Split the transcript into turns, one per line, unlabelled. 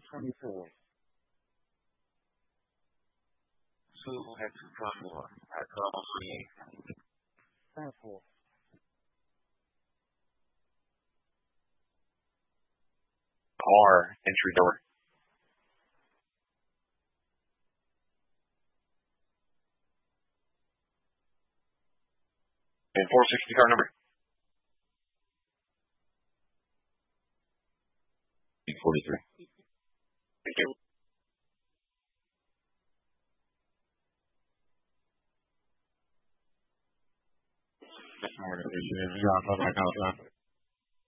24. 2X1 at 12:28. 4.
Car entry door. And 460 car number. 43. Thank you.
This morning, John,